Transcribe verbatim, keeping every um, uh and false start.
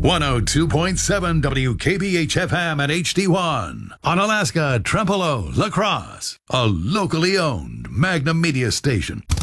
one oh two point seven W K B H F M at H D one. Onalaska, Trempealeau, La Crosse. A locally owned Magnum Media station.